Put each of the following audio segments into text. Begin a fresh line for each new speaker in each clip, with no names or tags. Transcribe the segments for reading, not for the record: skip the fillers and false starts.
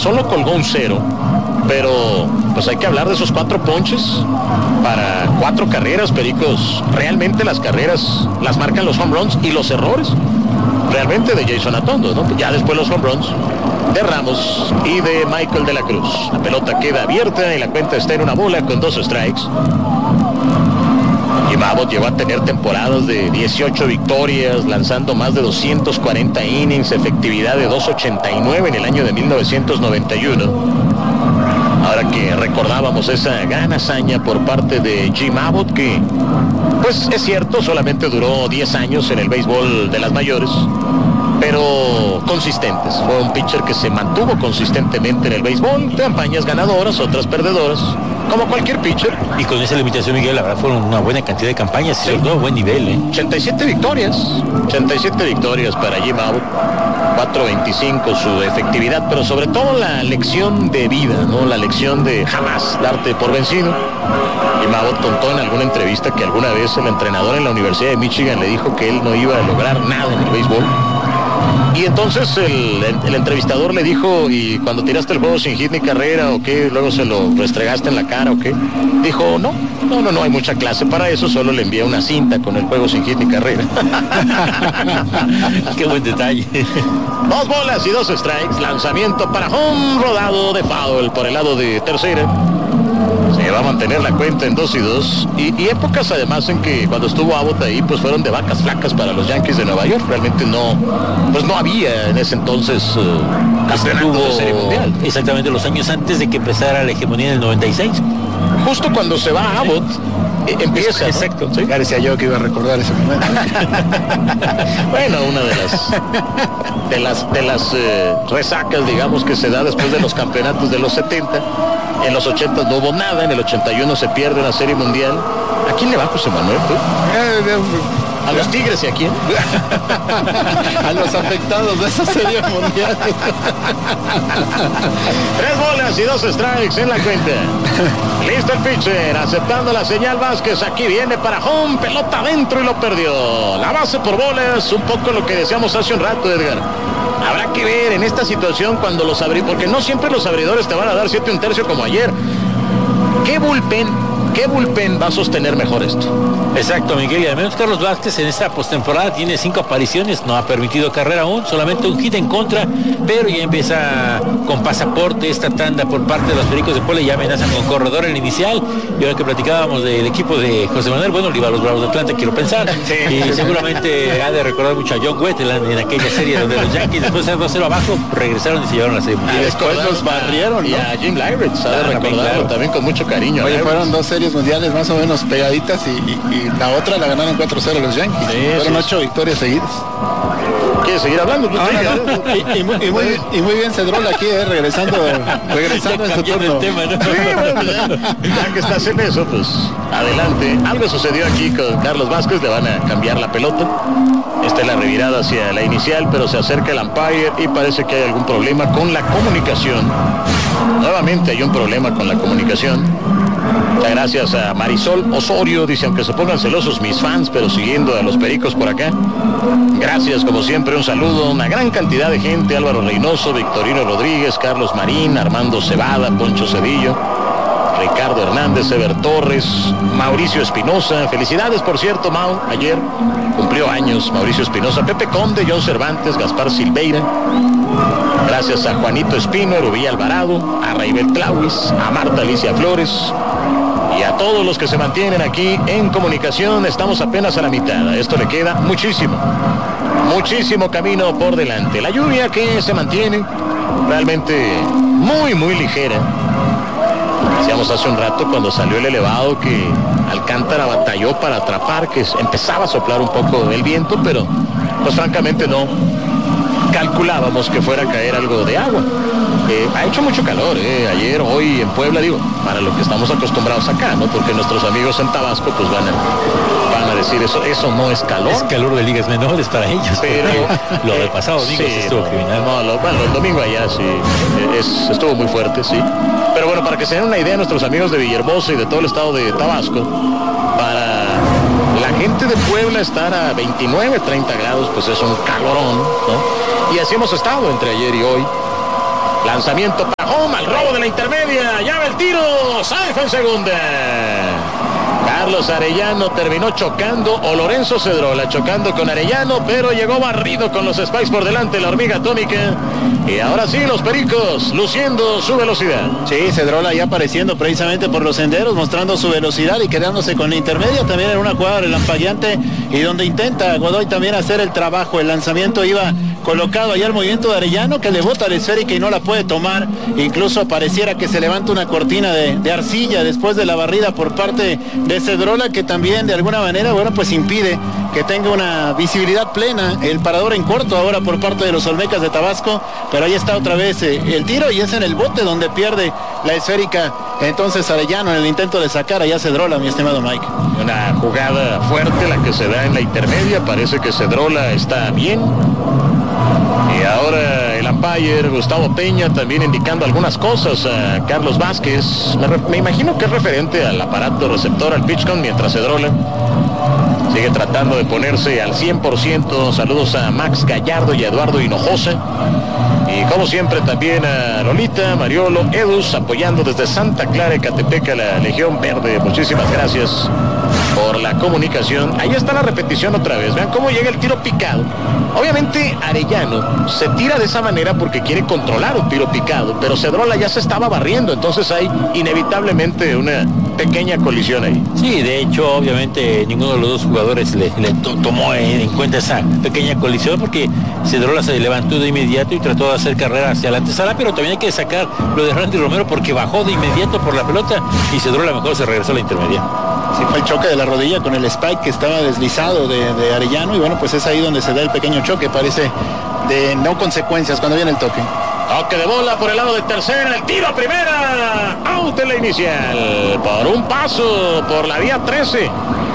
solo colgó un 0, pero pues hay que hablar de esos 4 ponches para 4 carreras. Pericos, realmente las carreras las marcan los home runs y los errores realmente de Jason Atondo, ¿no? Ya después los home runs de Ramos y de Michael de la Cruz. La pelota queda abierta y la cuenta está en 1 bola con 2 strikes. Jim Abbott llegó a tener temporadas de 18 victorias, lanzando más de 240 innings, efectividad de 2.89 en el año de 1991. Ahora que recordábamos esa gran hazaña por parte de Jim Abbott, que pues es cierto, solamente duró 10 años en el béisbol de las mayores, pero consistentes. Fue un pitcher que se mantuvo consistentemente en el béisbol, campañas ganadoras, otras perdedoras, como cualquier pitcher.
Y con esa limitación, Miguel, la verdad fueron una buena cantidad de campañas, sí. Sobre todo buen nivel, 87
victorias para Jim Abbott, 4.25 su efectividad, pero sobre todo la lección de vida, ¿no? La lección de jamás darte por vencido. Jim Abbott contó en alguna entrevista que alguna vez el entrenador en la Universidad de Michigan le dijo que él no iba a lograr nada en el béisbol. Y entonces el entrevistador le dijo, ¿y cuando tiraste el juego sin hit ni carrera o qué? Luego se lo restregaste en la cara o qué. Dijo, no hay mucha clase para eso, solo le envié una cinta con el juego sin hit ni carrera.
Qué buen detalle.
2 bolas y 2 strikes, lanzamiento para home, rodado de foul por el lado de tercera. Se va a mantener la cuenta en 2-2 y épocas además en que cuando estuvo Abbott ahí pues fueron de vacas flacas para los Yankees de Nueva York. Realmente no había en ese entonces campeonato de Serie Mundial.
Exactamente, los años antes de que empezara la hegemonía en el 96.
Justo cuando se va Abbott empieza, ¿no?
Exacto, ¿sí? Ya decía yo que iba a recordar ese momento.
Bueno, una de las resacas, digamos, que se da después de los campeonatos de los 70. En los 80 no hubo nada, en el 81 se pierde una Serie Mundial. ¿A quién le va José Manuel? ¿A los Tigres y a quién?
A los afectados de esa Serie Mundial.
3 bolas y 2 strikes en la cuenta. Listo el pitcher, aceptando la señal Vázquez. Aquí viene para home, pelota adentro y lo perdió. La base por bolas, un poco lo que decíamos hace un rato, Edgar. Habrá que ver en esta situación cuando los abridores, porque no siempre los abridores te van a dar 7 1/3 como ayer. ¿Qué bullpen va a sostener mejor esto?
Exacto, Miguel, y al menos Carlos Vázquez en esta postemporada tiene 5 apariciones, no ha permitido carrera aún, solamente un hit en contra, pero ya empieza con pasaporte esta tanda por parte de los Pericos de Puebla, ya amenazan con corredor en el inicial. Y ahora que platicábamos del equipo de José Manuel, bueno, le iba a los Bravos de Atlanta, quiero pensar, sí. Y seguramente ha de recordar mucho a John Wetteland en aquella serie donde los Yankees, después de 2-0 abajo, regresaron y se llevaron la Serie Mundial.
Y después los barrieron, ¿no? Y a Jim Leyritz, ha de recordarlo también con mucho cariño.
Oye, fueron 2 series mundiales más o menos pegaditas y la otra la ganaron 4-0 los Yankees. Sí, fueron 8 victorias seguidas.
¿Quieres seguir hablando?
Y muy bien Cedrol aquí, regresando en su turno.
El tema, ¿no?
Sí, ya que estás en eso, pues adelante. Algo sucedió aquí con Carlos Vázquez, le van a cambiar la pelota. Esta es la revirada hacia la inicial, pero se acerca el umpire y parece que hay algún problema con la comunicación. Nuevamente hay un problema con la comunicación. Muchas gracias a Marisol Osorio, dice, aunque se pongan celosos mis fans, pero siguiendo a los Pericos por acá. Gracias, como siempre, un saludo, una gran cantidad de gente, Álvaro Reynoso, Victorino Rodríguez, Carlos Marín, Armando Cebada, Poncho Cedillo, Ricardo Hernández, Ever Torres, Mauricio Espinosa, felicidades por cierto, Mau, ayer cumplió años Mauricio Espinosa, Pepe Conde, John Cervantes, Gaspar Silveira, gracias a Juanito Espino, Rubí Alvarado, a Raibel Clauis, a Marta Alicia Flores y a todos los que se mantienen aquí en comunicación. Estamos apenas a la mitad, a esto le queda muchísimo camino por delante. La lluvia que se mantiene realmente muy ligera. Decíamos hace un rato cuando salió el elevado que Alcántara batalló para atrapar, que empezaba a soplar un poco el viento, pero pues francamente no calculábamos que fuera a caer algo de agua. Ha hecho mucho calor, ayer, hoy en Puebla, digo, para lo que estamos acostumbrados acá, ¿no? Porque nuestros amigos en Tabasco pues van a decir eso no es calor.
Es calor de ligas menores para ellos, pero lo del pasado domingo sí estuvo criminal.
Bueno, el domingo allá sí, estuvo muy fuerte, sí. Pero bueno, para que se den una idea, nuestros amigos de Villahermosa y de todo el estado de Tabasco, para la gente de Puebla estar a 29, 30 grados, pues es un calorón, ¿no? Y así hemos estado entre ayer y hoy. Lanzamiento para home, al robo de la intermedia. Ya va el tiro. Safe en segunda. Carlos Arellano terminó chocando, o Lorenzo Cedrola chocando con Arellano, pero llegó barrido con los Spikes por delante, la hormiga atómica. Y ahora sí, los Pericos luciendo su velocidad.
Sí, Cedrola ya apareciendo precisamente por los senderos, mostrando su velocidad y quedándose con la intermedia también en una jugada relampagueante, y donde intenta Godoy también hacer el trabajo. El lanzamiento iba colocado allá el movimiento de Arellano, que le bota la esférica y no la puede tomar. Incluso pareciera que se levanta una cortina de arcilla después de la barrida por parte de Cedrola, que también de alguna manera, bueno, pues impide que tenga una visibilidad plena el parador en corto ahora por parte de los Olmecas de Tabasco. Pero ahí está otra vez el tiro, y es en el bote donde pierde la esférica entonces Arellano en el intento de sacar allá Cedrola, mi estimado Mike.
Una jugada fuerte la que se da en la intermedia, parece que Cedrola está bien. Y ahora el umpire Gustavo Peña también indicando algunas cosas a Carlos Vázquez. Me imagino que es referente al aparato receptor, al PitchCom, mientras Cedrola sigue tratando de ponerse al 100%. Saludos a Max Gallardo y a Eduardo Hinojosa. Y como siempre también a Lolita, Mariolo, Edus, apoyando desde Santa Clara, Ecatepec, a la Legión Verde. Muchísimas gracias por la comunicación. Ahí está la repetición otra vez. Vean cómo llega el tiro picado. Obviamente Arellano se tira de esa manera porque quiere controlar un tiro picado, pero Cedrola ya se estaba barriendo, entonces hay inevitablemente una pequeña colisión ahí.
Sí, de hecho, obviamente ninguno de los dos jugadores le tomó en cuenta esa pequeña colisión, porque Cedrola se levantó de inmediato y trató de hacer carrera hacia la antesala, pero también hay que sacar lo de Randy Romero porque bajó de inmediato por la pelota y Cedrola mejor se regresó a la intermedia.
Sí, fue el choque de la rodilla con el spike que estaba deslizado de Arellano, y bueno, pues es ahí donde se da el pequeño choque, parece de no consecuencias cuando viene el toque.
Toque de bola por el lado de tercera, el tiro a primera, out en la inicial, por un paso por la vía 13.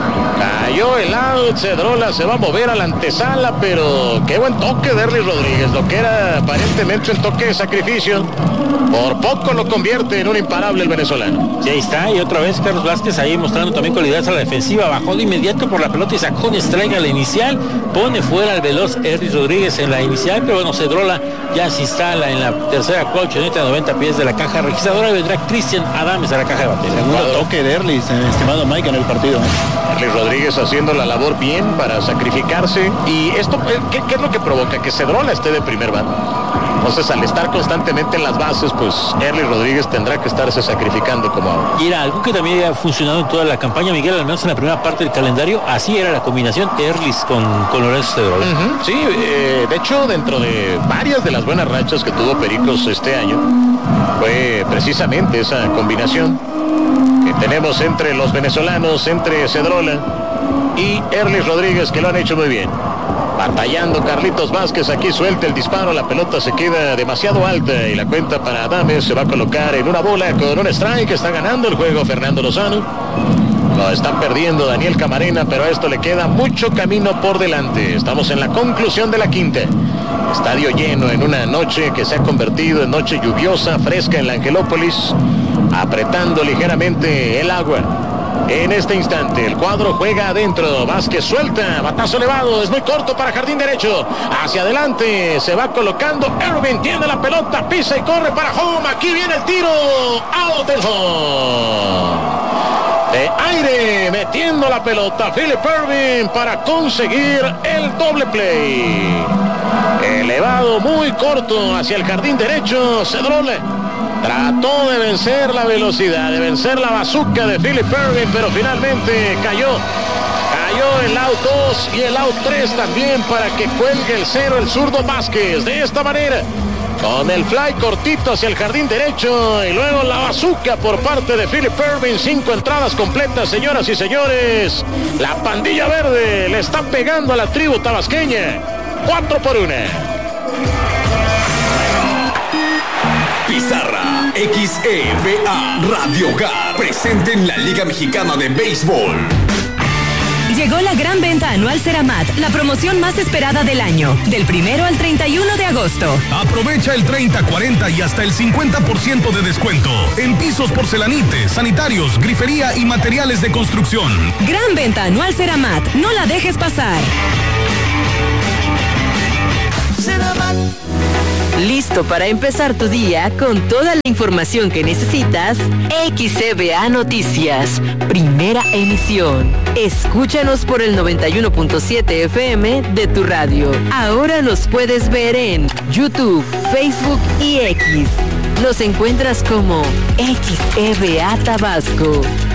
Cayó el out, Cedrola se va a mover a la antesala, pero qué buen toque de Erlis Rodríguez, lo que era aparentemente un toque de sacrificio, por poco lo convierte en un imparable el venezolano.
Sí, ahí está, y otra vez Carlos Vázquez ahí mostrando también cualidades a la defensiva, bajó de inmediato por la pelota y sacó un strike a la inicial, pone fuera al veloz Erlis Rodríguez en la inicial, pero bueno, Cedrola ya se instala en la tercera colchoneta a 90 pies de la caja registradora, y vendrá Cristian Adames a la caja de batería.
Segundo toque de Erlis, estimado Mike, en el partido.
Erlis Rodríguez haciendo la labor bien para sacrificarse, y esto, ¿qué es lo que provoca? Que Cedrola esté de primer bate. Entonces, al estar constantemente en las bases, pues Erlis Rodríguez tendrá que estarse sacrificando como ahora.
Y era algo que también había funcionado en toda la campaña, Miguel, al menos en la primera parte del calendario, así era la combinación Erlis con Lorenzo Cedrola.
Sí, de hecho, dentro de varias de las buenas rachas que tuvo Pericos este año, fue precisamente esa combinación que tenemos entre los venezolanos, entre Cedrola y Erlis Rodríguez, que lo han hecho muy bien. Batallando Carlitos Vázquez, aquí suelta el disparo, la pelota se queda demasiado alta y la cuenta para Adames se va a colocar en una bola con un strike. Está ganando el juego Fernando Lozano. Lo está perdiendo Daniel Camarena, pero a esto le queda mucho camino por delante. Estamos en la conclusión de la quinta. Estadio lleno en una noche que se ha convertido en noche lluviosa, fresca en la Angelópolis, apretando ligeramente el agua. En este instante el cuadro juega adentro, Vázquez suelta, batazo elevado, es muy corto para jardín derecho, hacia adelante, se va colocando, Ervin tiene la pelota, pisa y corre para home, aquí viene el tiro, out del home. De aire, metiendo la pelota, Philip Ervin para conseguir el doble play. Elevado, muy corto, hacia el jardín derecho, Cedrola trató de vencer la velocidad, de vencer la bazuca de Philip Ervin, pero finalmente cayó el out 2 y el out 3 también para que cuelgue el cero el zurdo Vázquez. De esta manera, con el fly cortito hacia el jardín derecho y luego la bazuca por parte de Philip Ervin. 5 entradas completas, señoras y señores. La pandilla verde le está pegando a la tribu tabasqueña. 4-1.
Pizarra XEVA Radio Hogar, presente en la Liga Mexicana de Béisbol.
Llegó la gran venta anual Ceramat, la promoción más esperada del año, del 1 al 31 de agosto.
Aprovecha el 30, 40 y hasta el 50% de descuento en pisos, porcelanites, sanitarios, grifería y materiales de construcción.
Gran venta anual Ceramat, no la dejes pasar.
Ceramat,
¿Listo para empezar tu día con toda la información que necesitas? XCBA Noticias, primera emisión. Escúchanos por el 91.7 FM de tu radio. Ahora nos puedes ver en YouTube, Facebook y X. Nos encuentras como XEBA Tabasco.